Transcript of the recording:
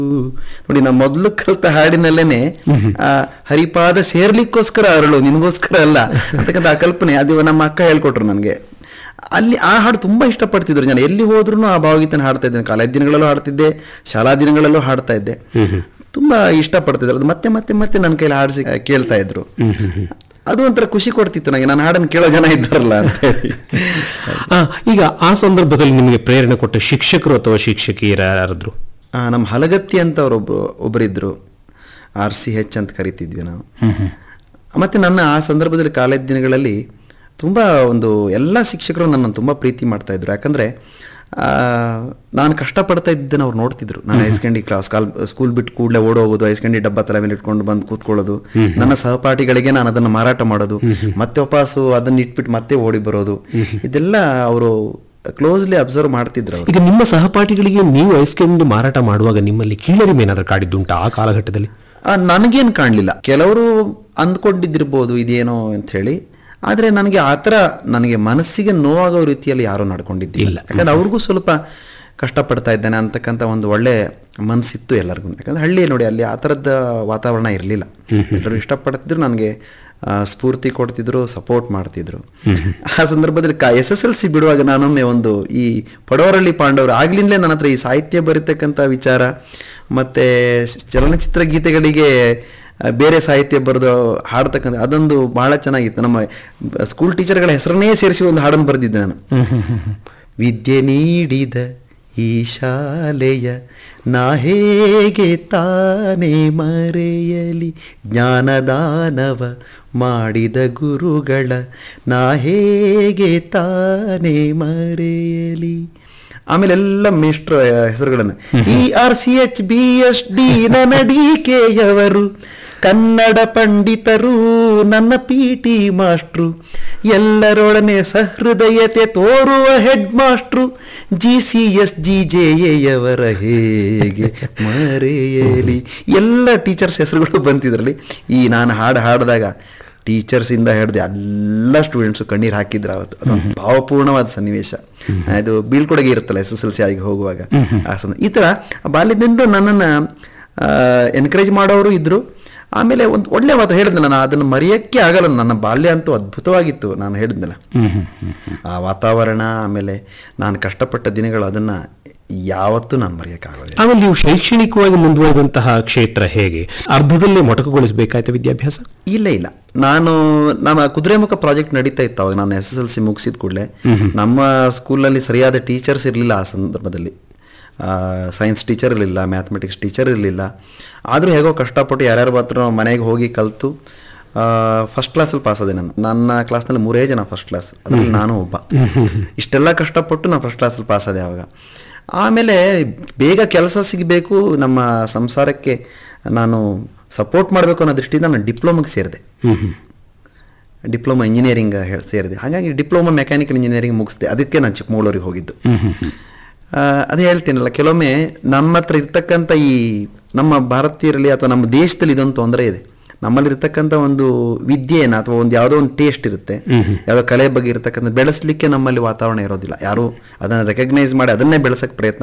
ನೋಡಿ, ನಾ ಮೊದಲು ಕಲ್ತ ಹಾಡಿನಲ್ಲೇನೆ ಹರಿಪಾದ ಸೇರ್ಲಿಕ್ಕೋಸ್ಕರ ಅರಳು, ನಿನಗೋಸ್ಕರ ಅಲ್ಲ ಅಂತಕ್ಕಂಥ ಆ ಕಲ್ಪನೆ ಅದು ನಮ್ಮ ಅಕ್ಕ ಹೇಳ್ಕೊಟ್ರು ನನಗೆ. ಅಲ್ಲಿ ಆ ಹಾಡು ತುಂಬಾ ಇಷ್ಟಪಡ್ತಿದ್ರು ಜನ. ಎಲ್ಲಿ ಹೋದ್ರೂ ಆ ಭಾವಗೀತನ ಹಾಡ್ತಾ ಇದ್ದೆ. ಕಾಲೇಜ್ ದಿನಗಳಲ್ಲೂ ಹಾಡ್ತಿದ್ದೆ, ಶಾಲಾ ದಿನಗಳಲ್ಲೂ ಹಾಡ್ತಾ ಇದ್ದೆ. ತುಂಬಾ ಇಷ್ಟಪಡ್ತಿದ್ರು. ಅದು ಮತ್ತೆ ಮತ್ತೆ ಮತ್ತೆ ನನ್ನ ಕೈಲಿ ಹಾಡಿಸಿ ಕೇಳ್ತಾ ಇದ್ರು. ಅದು ಒಂಥರ ಖುಷಿ ಕೊಡ್ತಿತ್ತು ನನಗೆ, ನಾನು ಹಾಡನ್ನು ಕೇಳೋ ಜನ ಇದ್ದಾರಲ್ಲ ಅಂತ ಹೇಳಿ. ಈಗ ಆ ಸಂದರ್ಭದಲ್ಲಿ ನಿಮಗೆ ಪ್ರೇರಣೆ ಕೊಟ್ಟ ಶಿಕ್ಷಕರು ಅಥವಾ ಶಿಕ್ಷಕಿಯರು ಯಾರಾದ್ರು? ನಮ್ಮ ಹಲಗತ್ತಿ ಅಂತ ಒಬ್ಬರಿದ್ರು, RCH ಅಂತ ಕರಿತಿದ್ವಿ ನಾವು. ಮತ್ತೆ ನನ್ನ ಆ ಸಂದರ್ಭದಲ್ಲಿ ಕಾಲೇಜ್ ದಿನಗಳಲ್ಲಿ ತುಂಬ ಎಲ್ಲ ಶಿಕ್ಷಕರು ನನ್ನನ್ನು ತುಂಬ ಪ್ರೀತಿ ಮಾಡ್ತಾ ಇದ್ರು. ಯಾಕಂದರೆ ನಾನು ಕಷ್ಟಪಡ್ತಾ ಇದ್ದನ್ನು ಅವ್ರು ನೋಡ್ತಿದ್ರು. ನಾನು ಹೈಸ್ಕಂಡಿ ಸ್ಕೂಲ್ ಬಿಟ್ಟು ಕೂಡಲೇ ಓಡೋಗೋದು, ಹೈಸ್ಕಂಡಿ ಡಬ್ಬ ತಲೆ ಮೇಲೆ ಇಟ್ಕೊಂಡು ಬಂದು ಕೂತ್ಕೊಳ್ಳೋದು, ನನ್ನ ಸಹಪಾಠಿಗಳಿಗೆ ನಾನು ಅದನ್ನು ಮಾರಾಟ ಮಾಡೋದು, ಮತ್ತೆ ವಾಪಸ್ಸು ಅದನ್ನು ಇಟ್ಬಿಟ್ಟು ಮತ್ತೆ ಓಡಿ ಬರೋದು, ಇದೆಲ್ಲ ಅವರು ಕ್ಲೋಸ್ಲಿ ಅಬ್ಸರ್ವ್ ಮಾಡ್ತಿದ್ರು ಅವರು. ಈಗ ನಿಮ್ಮ ಸಹಪಾಠಿಗಳಿಗೆ ನೀವು ಐಸ್ಕ್ರೀಮ್ ಮಾರಾಟ ಮಾಡುವಾಗ ನಿಮ್ಮಲ್ಲಿ ಕೀಳರಿಮೆ ಏನಾದರೂ ಕಾಡಿದ್ದುಂಟಾ ಆ ಕಾಲಘಟ್ಟದಲ್ಲಿ? ನನಗೇನು ಕಾಣಲಿಲ್ಲ. ಕೆಲವರು ಅಂದ್ಕೊಂಡಿದ್ದಿರ್ಬೋದು ಇದೇನೋ ಅಂತ ಹೇಳಿ, ಆದರೆ ನನಗೆ ಆ ಥರ ನನಗೆ ಮನಸ್ಸಿಗೆ ನೋವಾಗೋ ರೀತಿಯಲ್ಲಿ ಯಾರೂ ನಡ್ಕೊಂಡಿದ್ದಿಲ್ಲ. ಯಾಕಂದ್ರೆ ಅವ್ರಿಗೂ ಸ್ವಲ್ಪ ಕಷ್ಟಪಡ್ತಾ ಇದ್ದಾನೆ ಅಂತಕ್ಕಂಥ ಒಂದು ಒಳ್ಳೆ ಮನಸ್ಸಿತ್ತು ಎಲ್ಲರಿಗೂ. ಯಾಕಂದರೆ ಹಳ್ಳಿ ನೋಡಿ, ಅಲ್ಲಿ ಆ ಥರದ ವಾತಾವರಣ ಇರಲಿಲ್ಲ. ಎಲ್ಲರೂ ಇಷ್ಟಪಡ್ತಿದ್ರು, ನನಗೆ ಸ್ಫೂರ್ತಿ ಕೊಡ್ತಿದ್ರು, ಸಪೋರ್ಟ್ ಮಾಡ್ತಿದ್ರು. ಆ ಸಂದರ್ಭದಲ್ಲಿ SSLC ಬಿಡುವಾಗ ನಾನೊಮ್ಮೆ ಈ ಪಡವರಳ್ಳಿ ಪಾಂಡವರು ಆಗ್ಲಿಂದಲೇ ನನ್ನ ಹತ್ರ ಈ ಸಾಹಿತ್ಯ ಬರೀತಕ್ಕಂಥ ವಿಚಾರ ಮತ್ತು ಚಲನಚಿತ್ರ ಗೀತೆಗಳಿಗೆ ಬೇರೆ ಸಾಹಿತ್ಯ ಬರೆದು ಹಾಡ್ತಕ್ಕಂಥ ಅದೊಂದು ಬಹಳ ಚೆನ್ನಾಗಿತ್ತು. ನಮ್ಮ ಸ್ಕೂಲ್ ಟೀಚರ್ಗಳ ಹೆಸರನ್ನೇ ಸೇರಿಸಿ ಒಂದು ಹಾಡನ್ನು ಬರೆದಿದ್ದೆ ನಾನು. ವಿದ್ಯೆ ನೀಡಿದ ಈ ಶಾಲೆಯ ನಾ ಹೇಗೆ ತಾನೇ ಮರೆಯಲಿ, ಜ್ಞಾನದಾನವ ಮಾಡಿದ ಗುರುಗಳ ನಾ ಹೇಗೆ ತಾನೇ ಮರೆಯಲಿ. ಆಮೇಲೆ ಎಲ್ಲ ಮೇಷ್ಟ್ರ ಹೆಸರುಗಳನ್ನು ERCH BSD ನನ್ನ DKಯವರು, ಕನ್ನಡ ಪಂಡಿತರು ನನ್ನ PT ಮಾಸ್ಟ್ರು, ಎಲ್ಲರೊಡನೆ ಸಹೃದಯತೆ ತೋರುವ ಹೆಡ್ ಮಾಸ್ಟ್ರು, GCS GJಯವರ ಹೇಗೆ ಮರೆಯಲಿ. ಎಲ್ಲ ಟೀಚರ್ಸ್ ಹೆಸರುಗಳು ಬಂತಿದ್ರಲ್ಲಿ. ನಾನು ಹಾಡಿದಾಗ ಟೀಚರ್ಸಿಂದ ಹಿಡಿದು ಎಲ್ಲ ಸ್ಟೂಡೆಂಟ್ಸು ಕಣ್ಣೀರು ಹಾಕಿದ್ರು ಅವತ್ತು. ಅದೊಂದು ಭಾವಪೂರ್ಣವಾದ ಸನ್ನಿವೇಶ. ಅದು ಬೀಳ್ಕೊಡುಗೆ ಇರುತ್ತಲ್ಲ SSLC ಆಗಿ ಹೋಗುವಾಗ. ಈ ಥರ ಬಾಲ್ಯದಿಂದ ನನ್ನನ್ನು ಎನ್ಕರೇಜ್ ಮಾಡೋರು ಇದ್ದರು. ಆಮೇಲೆ ಒಂದು ಒಳ್ಳೆ ಮಾತು ಹೇಳಿದ್ನಲ್ಲ, ನಾನು ಅದನ್ನು ಮರೆಯೋಕ್ಕೆ ಆಗಲ್ಲ. ನನ್ನ ಬಾಲ್ಯ ಅಂತೂ ಅದ್ಭುತವಾಗಿತ್ತು. ನಾನು ಹೇಳಿದ್ನಲ್ಲ, ಆ ವಾತಾವರಣ, ಆಮೇಲೆ ನಾನು ಕಷ್ಟಪಟ್ಟ ದಿನಗಳು, ಅದನ್ನು ಯಾವತ್ತೂ ನಾನು ಮರೆಯೋಕ್ಕಾಗೋದಿಲ್ಲ. ಆಮೇಲೆ ನೀವು ಶೈಕ್ಷಣಿಕವಾಗಿ ಮುಂದುವರೆದಂತಹ ಕ್ಷೇತ್ರ ಹೇಗೆ? ಅರ್ಧದಲ್ಲೇ ಮೊಟಕುಗೊಳಿಸಬೇಕಾಯ್ತು ವಿದ್ಯಾಭ್ಯಾಸ? ಇಲ್ಲ, ನಮ್ಮ ಕುದುರೆಮುಖ ಪ್ರಾಜೆಕ್ಟ್ ನಡೀತಾ ಇತ್ತು ಅವಾಗ. ನಾನು SSLC ಮುಗಿಸಿದ ಕೂಡಲೇ ನಮ್ಮ ಸ್ಕೂಲಲ್ಲಿ ಸರಿಯಾದ ಟೀಚರ್ಸ್ ಇರಲಿಲ್ಲ ಆ ಸಂದರ್ಭದಲ್ಲಿ. ಸೈನ್ಸ್ ಟೀಚರ್ ಇರಲಿಲ್ಲ, ಮ್ಯಾಥಮೆಟಿಕ್ಸ್ ಟೀಚರ್ ಇರಲಿಲ್ಲ. ಆದರೂ ಹೇಗೋ ಕಷ್ಟಪಟ್ಟು ಯಾರ್ಯಾರು ಮಾತ್ರ ಮನೆಗೆ ಹೋಗಿ ಕಲಿತು ಫಸ್ಟ್ ಕ್ಲಾಸಲ್ಲಿ ಪಾಸಾದೆ ನಾನು. ನನ್ನ ಕ್ಲಾಸ್ನಲ್ಲಿ 3 ಜನ ಫಸ್ಟ್ ಕ್ಲಾಸ್, ಅದರಲ್ಲಿ ನಾನು ಒಬ್ಬ. ಇಷ್ಟೆಲ್ಲ ಕಷ್ಟಪಟ್ಟು ನಾನು ಫಸ್ಟ್ ಕ್ಲಾಸಲ್ಲಿ ಪಾಸಾದೆ ಆವಾಗ. ಆಮೇಲೆ ಬೇಗ ಕೆಲಸ ಸಿಗಬೇಕು, ನಮ್ಮ ಸಂಸಾರಕ್ಕೆ ನಾನು ಸಪೋರ್ಟ್ ಮಾಡಬೇಕು ಅನ್ನೋ ದೃಷ್ಟಿಯಿಂದ ನಾನು ಡಿಪ್ಲೊಮಾಗೆ ಸೇರಿದೆ. ಡಿಪ್ಲೊಮಾ ಇಂಜಿನಿಯರಿಂಗ್ ಸೇರಿದೆ. ಹಾಗಾಗಿ ಡಿಪ್ಲೊಮಾ ಮೆಕ್ಯಾನಿಕಲ್ ಇಂಜಿನಿಯರಿಂಗ್ ಮುಗಿಸಿದೆ. ಅದಕ್ಕೆ ನಾನು ಚಿಕ್ಕಮಗಳೂರಿಗೆ ಹೋಗಿದ್ದು. ಅದೇ ಹೇಳ್ತೀನಲ್ಲ, ಕೆಲವೊಮ್ಮೆ ನಮ್ಮ ಹತ್ರ ಇರ್ತಕ್ಕಂಥ ನಮ್ಮ ಭಾರತೀಯರಲ್ಲಿ ಅಥವಾ ನಮ್ಮ ದೇಶದಲ್ಲಿ ಇದೊಂದು ತೊಂದರೆ ಇದೆ. ನಮ್ಮಲ್ಲಿರ್ತಕ್ಕಂಥ ಒಂದು ವಿದ್ಯೆನ ಅಥವಾ ಯಾವುದೋ ಒಂದು ಟೇಸ್ಟ್ ಇರುತ್ತೆ, ಯಾವುದೋ ಕಲೆ ಬಗ್ಗೆ ಇರತಕ್ಕಂಥ ಬೆಳೆಸಲಿಕ್ಕೆ ನಮ್ಮಲ್ಲಿ ವಾತಾವರಣ ಇರೋದಿಲ್ಲ. ಯಾರು ಅದನ್ನು ರೆಕಗ್ನೈಸ್ ಮಾಡಿ ಅದನ್ನೇ ಬೆಳೆಸೋಕ್ಕೆ ಪ್ರಯತ್ನ